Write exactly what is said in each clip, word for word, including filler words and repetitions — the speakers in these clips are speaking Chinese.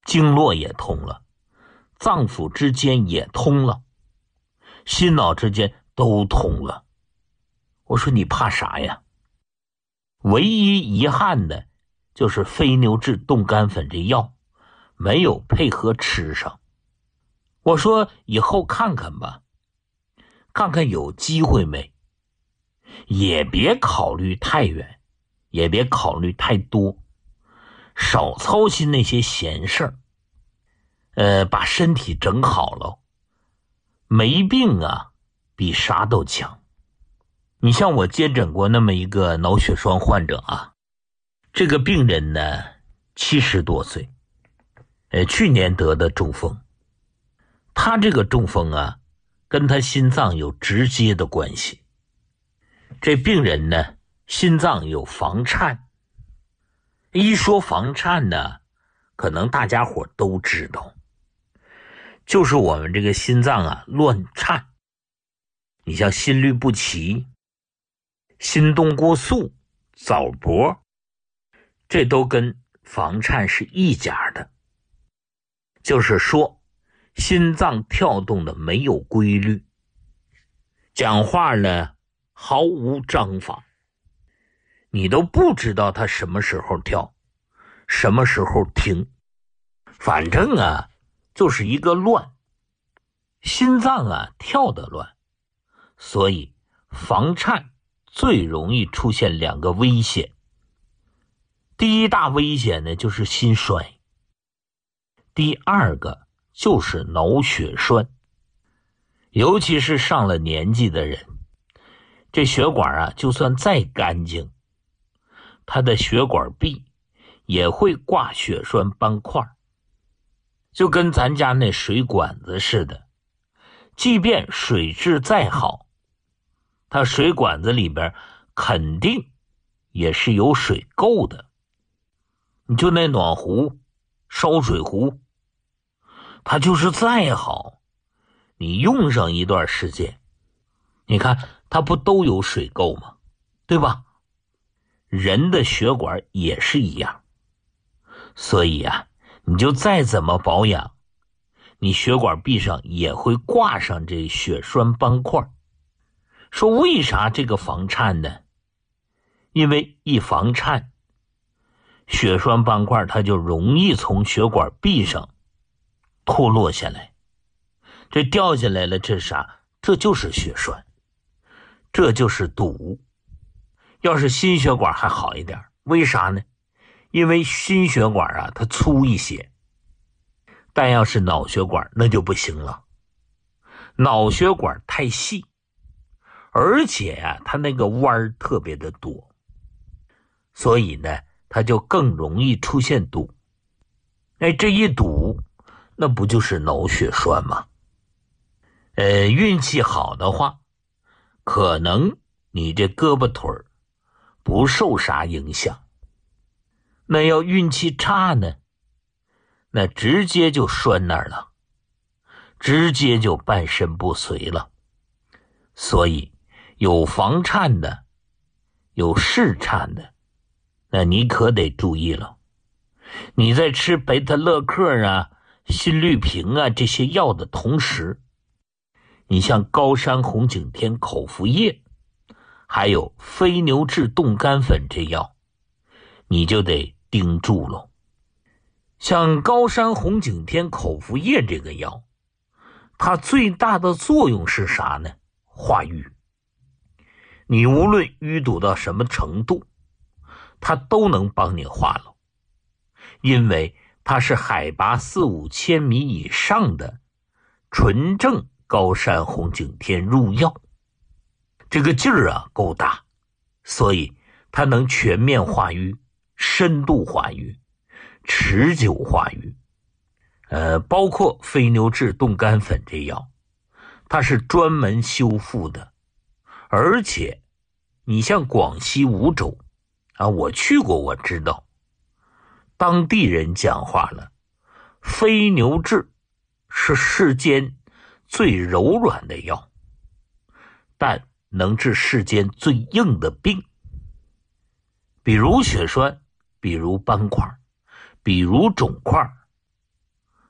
经络也通了，脏腑之间也通了，心脑之间都通了。我说你怕啥呀？唯一遗憾的就是飞牛治冻干粉这药没有配合吃上。我说以后看看吧，看看有机会没，也别考虑太远，也别考虑太多，少操心那些闲事儿，呃，把身体整好了，没病啊，比啥都强。你像我接诊过那么一个脑血栓患者啊，这个病人呢，七十多岁，呃，去年得的中风。他这个中风啊，跟他心脏有直接的关系。这病人呢，心脏有房颤。一说房颤呢，可能大家伙都知道，就是我们这个心脏啊乱颤。你像心律不齐、心动过速、早搏，这都跟房颤是一家的。就是说心脏跳动的没有规律，讲话呢毫无章法，你都不知道他什么时候跳，什么时候停，反正啊就是一个乱。心脏啊跳得乱，所以房颤最容易出现两个危险。第一大危险呢就是心衰，第二个就是脑血栓。尤其是上了年纪的人，这血管啊就算再干净，他的血管壁也会挂血栓斑块，就跟咱家那水管子似的，即便水质再好，它水管子里边肯定也是有水垢的。你就那暖壶、烧水壶，它就是再好，你用上一段时间，你看它不都有水垢吗？对吧？人的血管也是一样，所以啊，你就再怎么保养，你血管壁上也会挂上这血栓斑块。说为啥这个房颤呢？因为一房颤，血栓斑块它就容易从血管壁上脱落下来。这掉下来了，这是啥？这就是血栓，这就是堵。要是心血管还好一点，为啥呢？因为心血管啊它粗一些，但要是脑血管那就不行了。脑血管太细，而且啊它那个弯特别的多，所以呢它就更容易出现堵。哎，这一堵那不就是脑血栓吗？呃，运气好的话，可能你这胳膊腿儿不受啥影响。那要运气差呢，那直接就拴那儿了，直接就半身不遂了。所以有房颤的，有室颤的，那你可得注意了。你在吃贝塔乐克啊、心律平啊这些药的同时，你像高山红景天口服液，还有飞牛治冻干粉这药，你就得盯住了。像高山红景天口服液这个药，它最大的作用是啥呢？化瘀。你无论淤堵到什么程度，它都能帮你化了，因为它是海拔四五千米以上的纯正高山红景天入药，这个劲儿啊够大，所以它能全面化瘀、深度化瘀、持久化瘀。呃，包括飞牛治冻干粉这药，它是专门修复的。而且你像广西梧州啊，我去过，我知道当地人讲话了，飞牛治是世间最柔软的药，但能治世间最硬的病，比如血栓，比如斑块，比如肿块，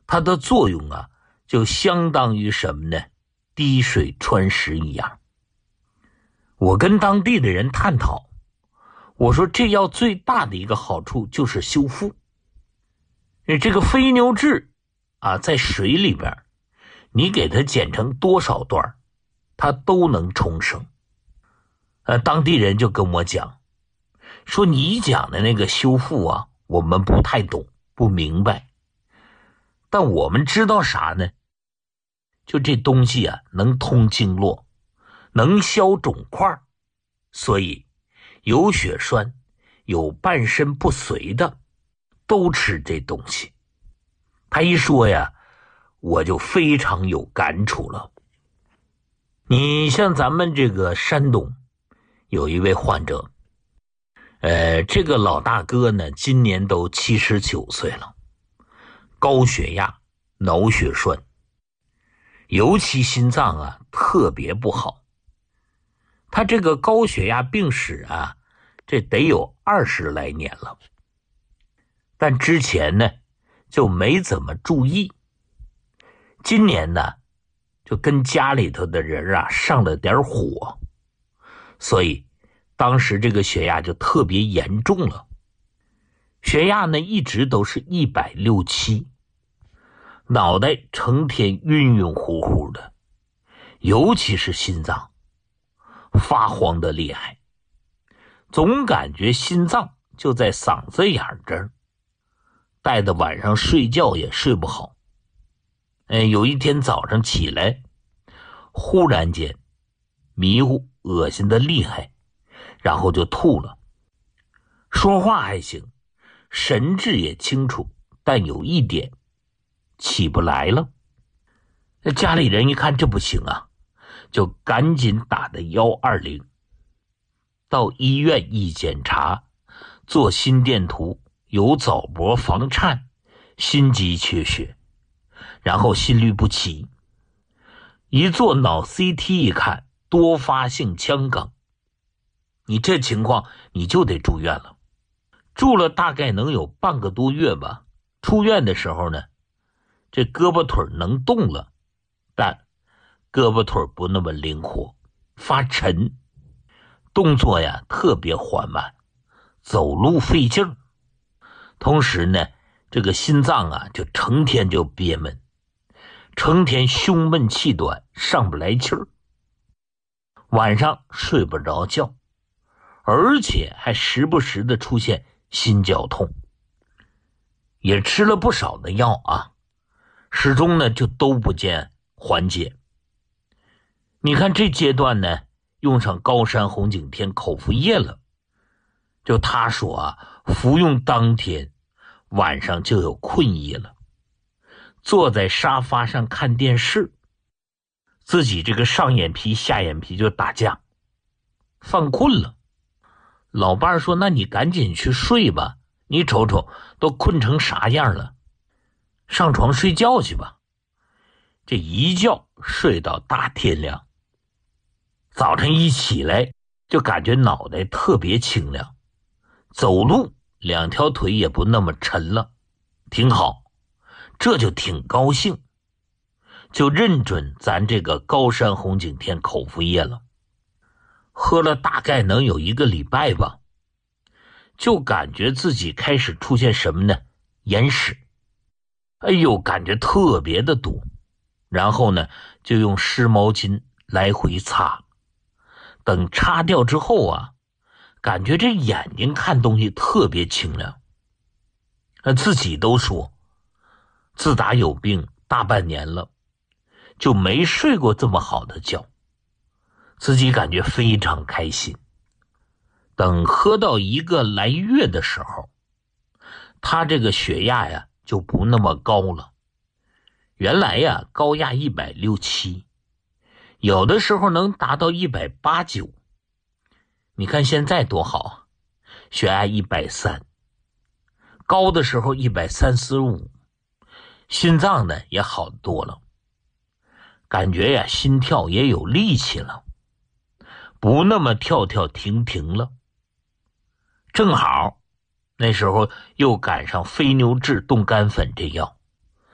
它的作用啊，就相当于什么呢？滴水穿石一样。我跟当地的人探讨，我说这药最大的一个好处就是修复。这个飞牛至啊，在水里边，你给它剪成多少段，它都能重生。呃，当地人就跟我讲，说你讲的那个修复啊，我们不太懂，不明白。但我们知道啥呢？就这东西啊，能通经络，能消肿块，所以有血栓、有半身不遂的，都吃这东西。他一说呀，我就非常有感触了。你像咱们这个山东有一位患者，呃，这个老大哥呢，今年都七十九岁了，高血压、脑血栓，尤其心脏啊特别不好。他这个高血压病史啊，这得有二十来年了，但之前呢就没怎么注意。今年呢，就跟家里头的人啊上了点火，所以当时这个血压就特别严重了。血压呢一直都是一百六七，脑袋成天晕晕乎乎的，尤其是心脏发慌的厉害，总感觉心脏就在嗓子眼这儿，带的晚上睡觉也睡不好。哎，有一天早上起来，忽然间迷糊恶心的厉害，然后就吐了。说话还行，神志也清楚，但有一点起不来了。那家里人一看这不行啊，就赶紧打的一二零，到医院一检查，做心电图，有早搏房颤，心肌缺血，然后心律不齐。一做脑 C T 一看，多发性腔梗。你这情况你就得住院了。住了大概能有半个多月吧。出院的时候呢，这胳膊腿能动了，但胳膊腿不那么灵活，发沉，动作呀特别缓慢，走路费劲儿。同时呢，这个心脏啊就成天就憋闷，成天胸闷气短，上不来气儿，晚上睡不着觉，而且还时不时的出现心绞痛。也吃了不少的药啊，始终呢就都不见缓解。你看这阶段呢，用上高山红景天口服液了，就他说啊，服用当天晚上就有困意了，坐在沙发上看电视，自己这个上眼皮下眼皮就打架，犯困了。老伴儿说，那你赶紧去睡吧，你瞅瞅都困成啥样了，上床睡觉去吧。这一觉睡到大天亮，早晨一起来就感觉脑袋特别清凉，走路两条腿也不那么沉了，挺好。这就挺高兴，就认准咱这个高山红景天口服液了。喝了大概能有一个礼拜吧，就感觉自己开始出现什么呢？眼屎。哎呦，感觉特别的多。然后呢，就用湿毛巾来回擦。等擦掉之后啊，感觉这眼睛看东西特别清亮。自己都说，自打有病大半年了，就没睡过这么好的觉，自己感觉非常开心。等喝到一个来月的时候，他这个血压呀就不那么高了。原来呀高压一百六七，有的时候能达到一百八九。你看现在多好啊，血压一百三，高的时候一百三十五，心脏呢也好多了，感觉呀心跳也有力气了，不那么跳跳停停了。正好那时候又赶上飞牛至冻干粉这药，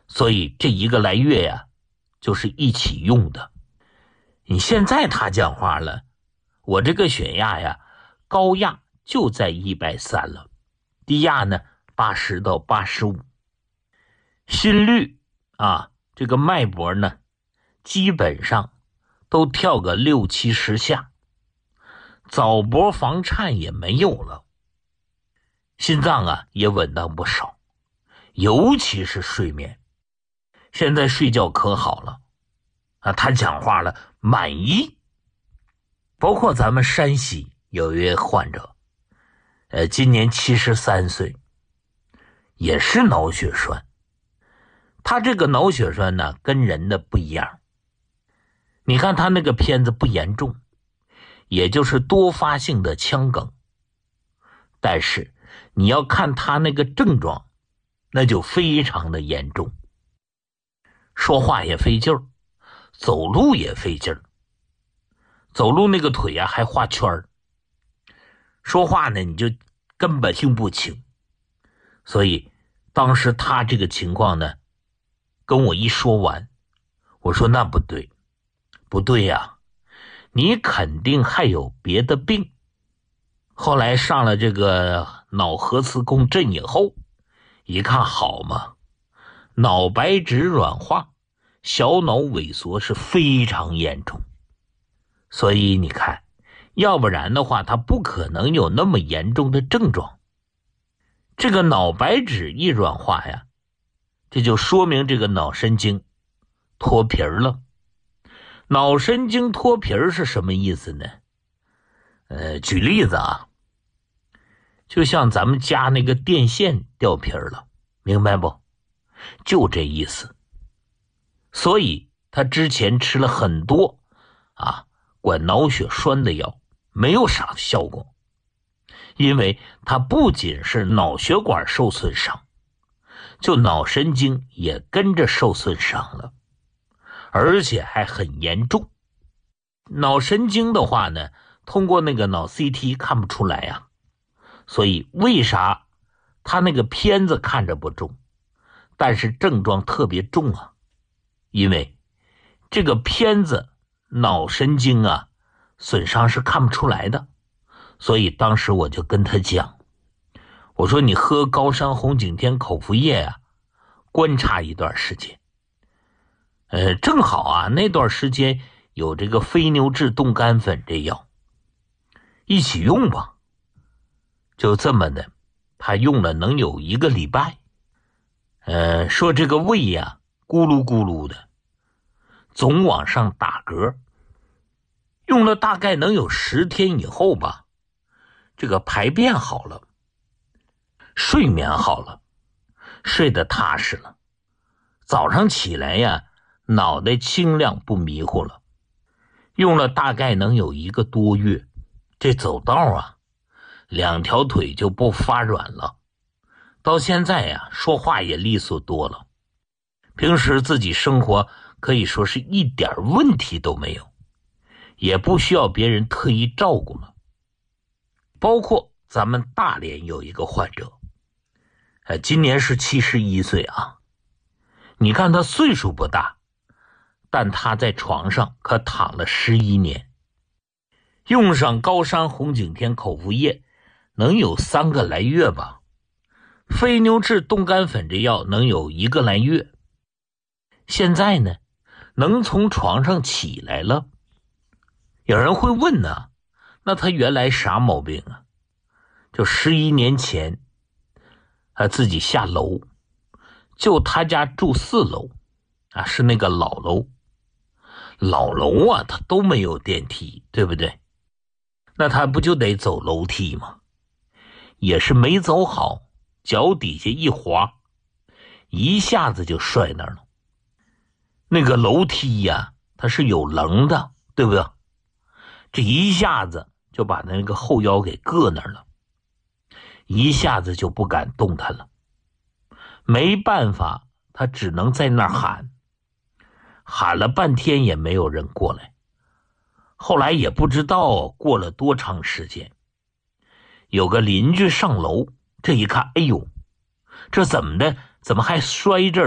所以这一个来月呀，就是一起用的。你现在他讲话了，我这个血压呀，高压就在一百三了，低压呢八十到八十五，心率啊，这个脉搏呢，基本上都跳个六七十下，早搏房颤也没有了，心脏啊也稳当不少，尤其是睡眠，现在睡觉可好了啊，他讲话了，满意。包括咱们山西有一位患者，呃，今年七十三岁，也是脑血栓。他这个脑血栓呢，跟人的不一样。你看他那个片子不严重，也就是多发性的腔梗，但是你要看他那个症状，那就非常的严重。说话也费劲儿，走路也费劲儿，走路那个腿啊还画圈儿，说话呢你就根本听不清。所以当时他这个情况呢，跟我一说完，我说那不对，不对呀，你肯定还有别的病。后来上了这个脑核磁共振以后，一看好嘛，脑白质软化，小脑萎缩是非常严重。所以你看，要不然的话他不可能有那么严重的症状。这个脑白质一软化呀，这就说明这个脑神经脱皮儿了。脑神经脱皮儿是什么意思呢？呃，举例子啊，就像咱们家那个电线掉皮儿了，明白不？就这意思。所以他之前吃了很多啊管脑血栓的药，没有啥效果，因为它不仅是脑血管受损伤，就脑神经也跟着受损伤了，而且还很严重。脑神经的话呢，通过那个脑 C T 看不出来呀、啊，所以为啥他那个片子看着不重，但是症状特别重啊？因为这个片子脑神经啊损伤是看不出来的。所以当时我就跟他讲，我说你喝高山红景天口服液啊，观察一段时间。呃，正好啊，那段时间有这个非牛治冻干粉这药，一起用吧。就这么的，他用了能有一个礼拜。呃，说这个胃呀、啊，咕噜咕噜的，总往上打嗝。用了大概能有十天以后吧，这个排便好了，睡眠好了，睡得踏实了，早上起来呀，脑袋清亮不迷糊了。用了大概能有一个多月，这走道啊，两条腿就不发软了。到现在呀，说话也利索多了。平时自己生活可以说是一点问题都没有，也不需要别人特意照顾了。包括咱们大连有一个患者，呃，今年是七十一岁啊。你看他岁数不大，但他在床上可躺了十一年，用上高山红景天口服液能有三个来月吧，非牛治冻干粉这药能有一个来月。现在呢，能从床上起来了。有人会问呢，那他原来啥毛病啊？就十一年前他自己下楼，就他家住四楼啊，是那个老楼。老楼啊，他都没有电梯，对不对？那他不就得走楼梯吗？也是没走好，脚底下一滑，一下子就摔那儿了。那个楼梯呀、啊，它是有棱的，对不对？这一下子就把那个后腰给硌那儿了，一下子就不敢动弹了。没办法，他只能在那儿喊，喊了半天也没有人过来。后来也不知道过了多长时间，有个邻居上楼，这一看，哎呦，这怎么的？怎么还摔这儿？